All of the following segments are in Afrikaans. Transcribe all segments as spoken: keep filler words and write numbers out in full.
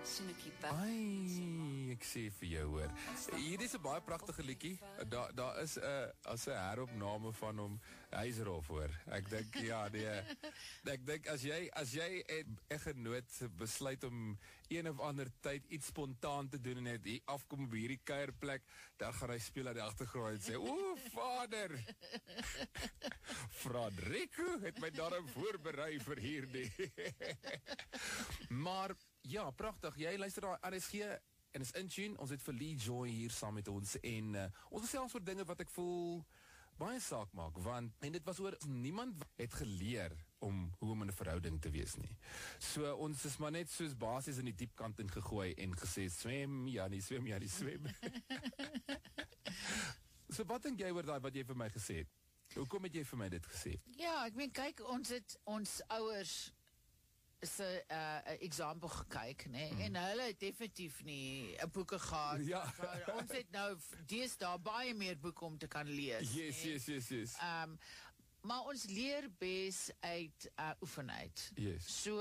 Soenekie Pip. Ai, ek sê vir jou hoor. Hier is 'n baie pragtige liedjie. Daar daar is 'n uh, as 'n heropname van hom. Hy's rof hoor. Ek dink ja, nee. Ek dink as jy as jy 'n eggenoot besluit om een of ander tyd iets spontaan te doen en net hier afkom op hierdie kuierplek, dan gaan hy speel aan die agtergrond en sê, "O, vader." Fradrico het my daarom voorberei vir hierdie. Maar ja, pragtig. Jy luister na R S G en is in tune. Ons het vir Lee Joy hier saam met ons en uh, ons gesels oor dinge wat ek voel baie saak maak, want en dit was oor niemand het geleer om hoe om in 'n verhouding te wees nie. So ons is maar net soos basies in die diep kant in gegooi en gesê swem, ja, nie swem, ja, nie swem. So wat dink jy oor daai wat jy vir my gesê het? Hoekom het jy vir my dit gesê? Ja, ek meen kyk, ons het ons ouers is 'n uh, example gekyk, né? Mm. En hulle het definitief nie 'n boeke gehad. Ja. So, ons het nou deesdae baie meer boeke om te kan lees. Yes, yes, yes, yes. Um, maar ons leer bes uit uh, oefen uit. Yes. So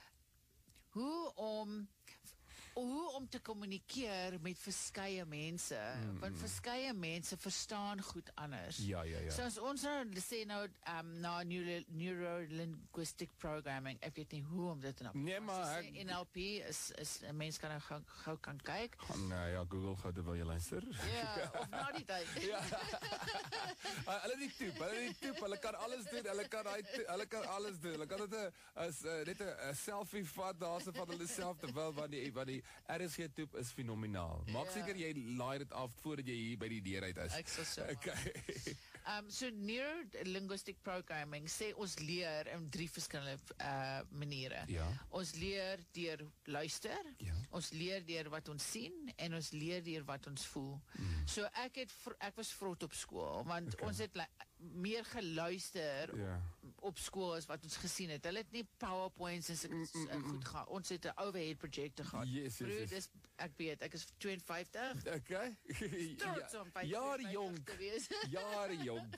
hoe om hoe om te kommunikeer met verskeie mense, mm, want verskeie mense verstaan goed anders. Ja, ja, ja. So as ons nou sê nou um, na neuro, neuro-linguistic programming, ek weet nie hoe om dit nou nee, maar ek, N L P is, is 'n mens kan nou gou, gou kan kyk. Oh, nee, ja, Google gou terwyl jy luister. Ja, of nou die tyd. Ja. Hulle die toep, hulle die toep, hulle kan alles doen, hulle kan hy, hulle kan alles doen. Hulle kan dit 'n as uh, net 'n selfie vat daarse van hulle self terwyl wat die wat die R S G toep is fenomenaal. Maak seker jy laai dit af voordat jy hier by die deur uit is. Ek sal so. Okay. Um, so neuro-linguistic programming sê ons leer in drie verskillende uh, maniere. Ja. Ons leer deur luister, ja. Ons leer deur wat ons sien en ons leer deur wat ons voel. Mm. So ek het ek was vrot op skool want okay. Ons het meer geluister ja. op skool as wat ons gesien het. Hulle het nie PowerPoints en so mm, mm, mm. goed gehad. Ons het 'n overhead projector gehad. Yes, yes, yes. Dis, ek weet, ek is twee en vyftig. Okay. Ja, jare jonk. Jare jonk.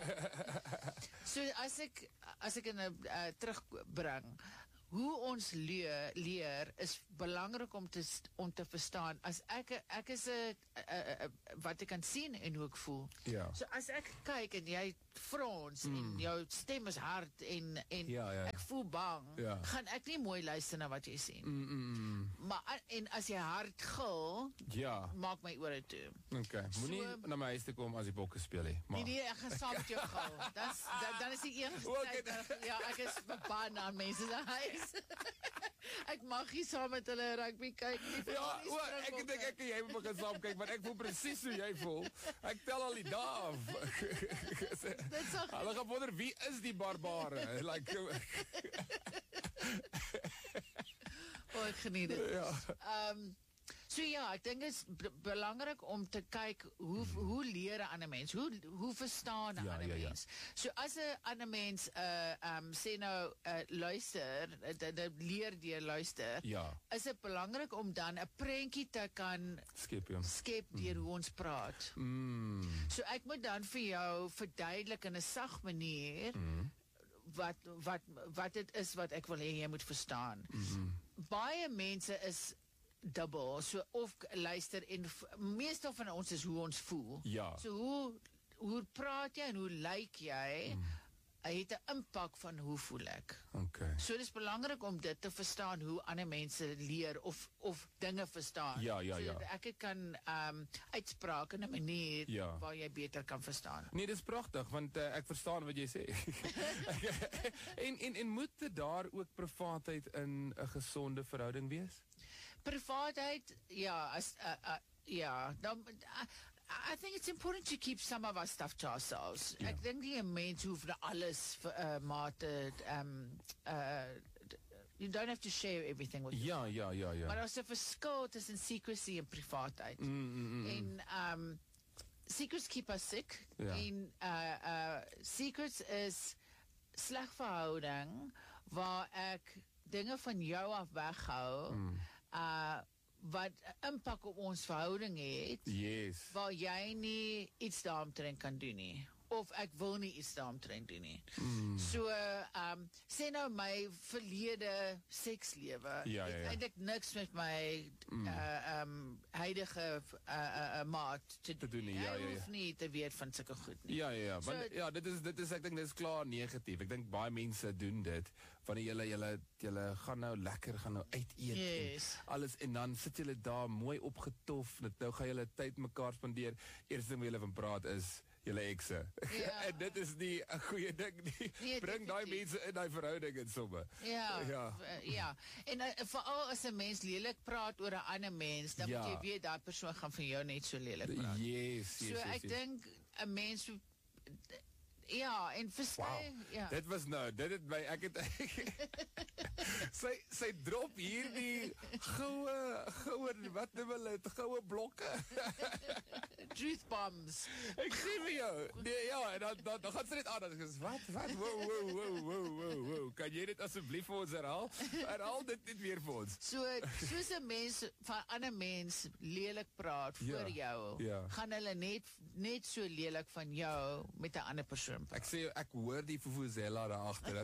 So as ek as ek in 'n uh, terugbring, hoe ons leer, leer is belangrik om te om te verstaan. As ek ek is 'n wat ek kan sien en hoe ek voel. Ja. So as ek kyk en jy frons mm. en jou stem is hard en en ja, ja. ek voel bang, ja. gaan ek nie mooi luister na wat jy sê. Mm, mm, mm. Maar en as jy hard gil, ja. maak my ore toe. Okay. Moenie so, na my huis toe kom as die bokke speel nie. Nee, nee, ek gaan saam met jou gil. Dan dan is die enigste okay. tyd, ja, ek is bepan aan mense se huis. Ek mag nie saam met hulle rugby kyk nie. Ja, o, ek dink ek en jy moet begin saam kyk, want ek voel presies hoe jy voel. Ek tel al die dae af. Hulle gaan wonder wie is die barbare? Like oh, ek geniet dit. Ja. Um So ja, ek dink dit is belangrik om te kyk hoe hmm. hoe leer 'n ander mens, hoe hoe verstaan 'n ja, ander ja, ja. mens. So as 'n ander mens uh um sê nou uh, luister, dit leer deur luister. Ja. Is dit belangrik om dan 'n prentjie te kan skep, ja. skep deur mm. hoe ons praat. Mm. So ek moet dan vir jou verduidelik in 'n sag manier mm. wat wat wat dit is wat ek wil hê jy moet verstaan. Mm-hmm. Baie mense is dubbel, so of luister en meestal van ons is hoe ons voel. Ja. So hoe hoe praat jy en hoe lyk jy? Mm. Het 'n impak van hoe voel ek. Okay. So dit is belangrik om dit te verstaan hoe ander mense leer of of dinge verstaan. Ja, ja, ja. So ek kan um uitspraak in 'n manier ja. waar jy beter kan verstaan. Nee, dis pragtig want uh, ek verstaan wat jy sê. en en en moet daar ook privaatheid in 'n gesonde verhouding wees? Privaatheid, ja, as uh, uh, ja, dan uh, I think it's important to keep some of our stuff to ourselves. Ja. Ek dink nie 'n mens hoef alles vir uh, maar te um uh you don't have to share everything with Ja, ja, ja, ja. Maar daar's 'n verskil tussen secrecy en privaatheid. Mm, mm, mm. En um secrets keep us sick. Ja. En uh uh secrets is sleg verhouding waar ek dinge van jou af weghou. Mm. Uh wat impak op ons verhouding het. Yes. Waar jy nie iets daaromtrent kan doen nie. of ek wil nie iets daaromtrent doen nie. Mm. So, um, sê nou my verlede sekslewe, ja, ja, ja. het eintlik niks met my mm. uh, um, huidige uh, uh, uh, maat te, te doen nie. Ja, hy ja, ja. hoef nie te weet van sulke goed nie. Ja, ja, ja. So, Want, ja, dit is, dit is, ek dink, dit is klaar negatief. Ek dink, baie mense doen dit, wanneer julle, julle, julle gaan nou lekker, gaan nou uit eet, yes. en alles, en dan sit julle daar mooi opgetof, nou gaan julle tyd mekaar spandeer, eerste ding wat julle van praat is, julle ekse. Ja. En dit is nie 'n goeie ding nie. Nee, bring daai mense in daai verhouding in somme. Ja, ja. ja. En uh, veral as 'n mens lelik praat oor 'n ander mens, dan ja. moet jy weet daai persoon gaan vir jou net so lelik praat. Yes, yes, so yes, ek yes. dink 'n mens ja, en verstaan, wow. ja. Dit was nou, dit het my ek het sy sy drop hierdie goue goue wat noem hulle dit goue blokke. Truth bombs. Ek sê vir jou. Nee, ja, en dan dan, dan gaan sy net aan en sê wat wat wow wow wow wow wow wow. Kan jy dit asseblief vir ons herhaal? Herhaal dit net weer vir ons. So soos 'n mens van ander mens lelik praat voor ja, jou, ja. gaan hulle net net so lelik van jou met 'n ander persoon. Ek sê, ek hoor die vuvuzela daar agter.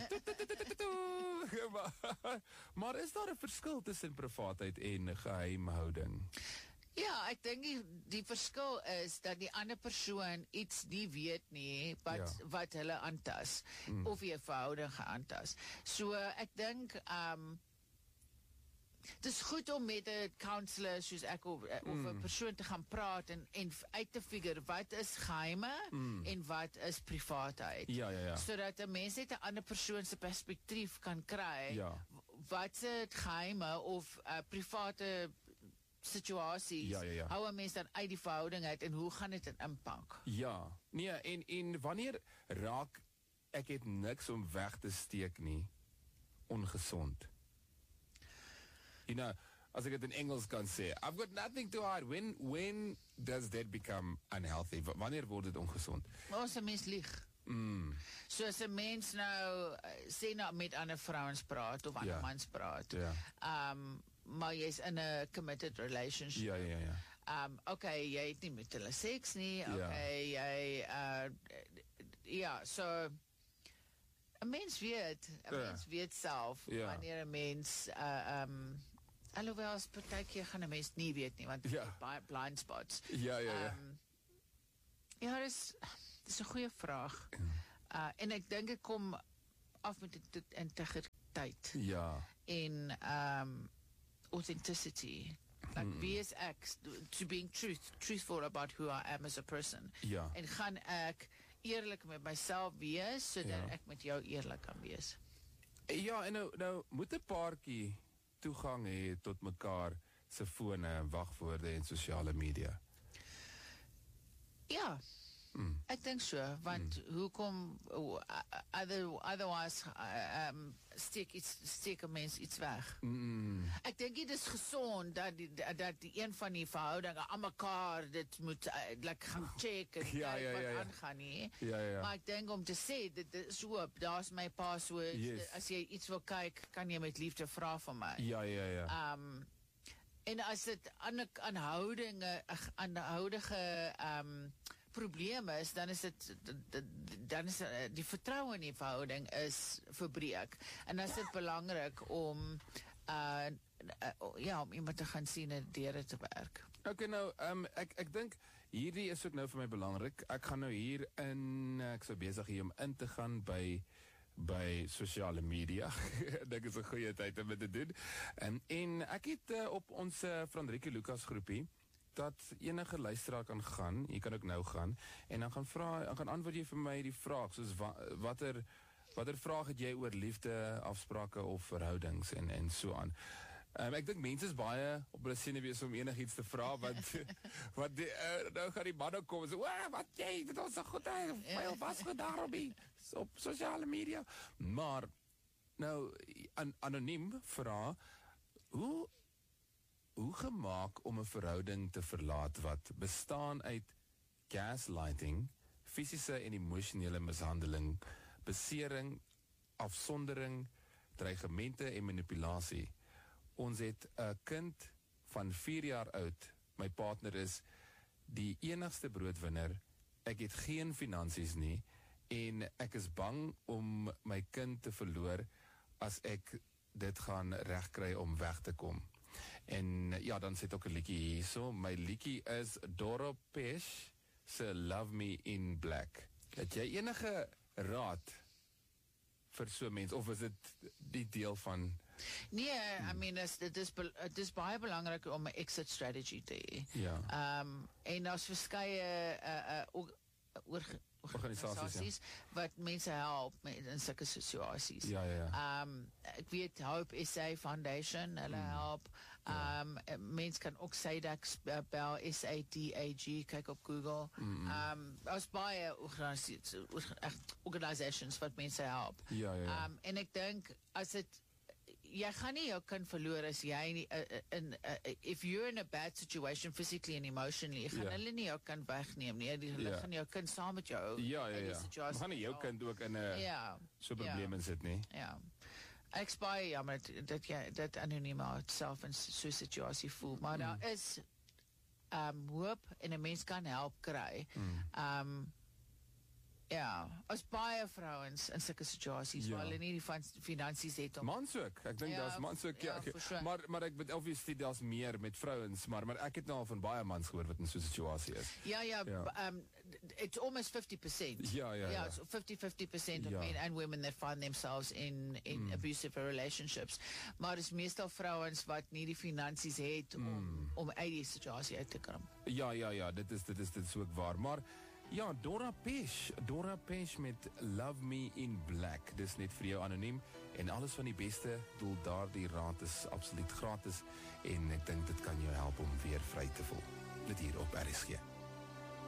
maar, maar is daar 'n verskil tussen privaatheid en geheimhouding? Ja, ek dink die, die verskil is dat die ander persoon iets nie weet nie wat ja. wat hulle aantas mm. of jy verhouding geaantas. So ek dink um het is goed om met 'n counselor soos ek of, of mm. 'n persoon te gaan praat en, en uit te figure wat is geheime mm. en wat is privaatheid. Ja, ja, ja. Sodat 'n mens net 'n ander persoon se perspektief kan kry. Ja. Wat se geheime of uh, private situasies, ja, ja, ja. hou 'n mens dan uit die verhouding uit en hoe gaan dit in impak? Ja, nee, en, en wanneer raak ek het niks om weg te steek nie, ongesond? You know, as ek dit in Engels kan sê, I've got nothing to hide. When, when does that become unhealthy? W- wanneer word dit ongesond? As 'n mens lieg. Mm. So as 'n mens nou, sê nou met ander vrouens praat of ander ja. mans praat, ja. um, maar jy's in 'n committed relationship. Ja, ja, ja. Um, okay, jy het nie met hulle seks nie, okay, ja. jy, uh, ja, so, 'n mens weet, 'n ja. mens weet self, ja. wanneer 'n mens, uh, um, alhoewel as partykeer gaan 'n mens nie weet nie, want ja. baie blind spots. Ja, ja, ja. Um, ja, dis, dis 'n goeie vraag. Uh, en ek dink ek kom af met die integriteit. Ja. En, um, authenticity. Like, hmm. wie is ek? To being truth, truthful about who I am as a person. Ja. En gaan ek eerlik met myself wees, sodat ja. ek met jou eerlik kan wees. Ja, en nou, nou moet 'n paartjie toegang hê tot mekaar se fone, wagwoorde en sosiale media. Ja. Mm. Ek dink so, want mm. hoekom uh, other, otherwise uh, um, steek iets steek 'n mens iets weg. Mm. Ek dink dit is gesond dat die, dat die een van die verhoudinge aan mekaar dit moet uh, like gaan check en ja, kyk ja, wat ja, ja. aangaan nie. Ja, ja. Maar ek dink om te sê dit, dit is oop, daar's my password. Yes. As jy iets wil kyk, kan jy met liefde vra van my. Ja, ja, ja. Um en as dit aan aanhoudinge aanhoudige um probleme is, dan is dit dan is die vertroue in die verhouding is verbreek. En dan is dit belangrik om uh, uh ja, om iemand te gaan sien en deure te werk. Okay, nou, um, ek ek dink hierdie is ook nou vir my belangrik. Ek gaan nou hier in ek sou besig hier om in te gaan by by sosiale media. Dit is 'n goeie tyd om dit te doen. Um, en ek het uh, op ons uh, Frandrieke Lucas groepie dat enige luisteraar kan gaan, jy kan ook nou gaan, en dan gaan vra, dan gaan antwoord jy vir my die vraag, soos wa, watter, watter vraag het jy oor liefde, afsprake of verhoudings en, en so aan. Um, ek dink mense is baie op hulle senuwees om enigiets te vra, want, want die, uh, nou gaan die manne kom en sê, "Waa, wat jy, dit was so goed, veel vasgoed daarop die, op sosiale media." Maar, nou, an, anoniem vra, hoe Hoe gemaak om 'n verhouding te verlaat wat bestaan uit gaslighting, fisiese en emosionele mishandeling, besering, afsondering, dreigemente en manipulasie. Ons het 'n kind van vier jaar oud. My partner is die enigste broodwinner ek het geen finansies nie en ek is bang om my kind te verloor as ek dit gaan regkry om weg te kom. En ja, dan sit ook 'n liedjie hierso. My liedjie is Doro Pesh se Love Me in Black. Het jy enige raad vir so mens, of is dit die deel van... Nee, I mean, is, dit, is, dit is baie belangrik om 'n exit strategy te hê. Ja. Um, en daar's verskeie uh, uh, or, or, organisasies wat mense help met, in sulke situasies. Ja, ja, ja. Um, ek weet Hope S A Foundation, hulle mm. help. Um, ja. Mense kan ook SADAG bel, S A D A G, kyk op Google. Mm. Um, daar's baie organisaties, organisations wat mense help. Ja, ja, ja. Um, en ek dink, as dit jy gaan nie jou kind verloor as jy nie, uh, in, uh, if you're in a bad situation physically and emotionally, gaan yeah. hulle nie jou kind wegneem nie, hulle yeah. gaan jou kind saam met jou ja, ja, ja. Maar gaan nie jou kind ook in 'n ja. so probleme sit nie. Ja. Ek spy jammer dat jy dat anonieme self in so 'n situasie voel, maar mm. daar is um, hoop en 'n mens kan help kry. Mm. Um Ja, as baie vrouens in sulke situasies ja. waar hulle nie die finansies het om... Mans ook, ek dink ja, daar's mans ook, ja, ja sure. maar, maar ek weet, obviously daar's meer met vrouens, maar, maar ek het nou al van baie mans gehoor wat in so'n situasie is. Ja, ja, ja. Um, it's almost fifty percent. Ja, ja, ja. Ja, so fifty fifty percent of ja. men and women that find themselves in, in mm. abusive relationships. Maar is meestal vrouens wat nie die finansies het om, mm. om uit die situasie uit te kom. Ja, ja, ja, dit is, dit is, dit is ook waar, maar... Ja, Doro Pesh, Doro Pesh met Love Me in Black. Dis net vir jou anoniem en alles van die beste. Doel daardie raad is absoluut gratis en ek dink dit kan jou help om weer vry te voel. Dit hier op R S G.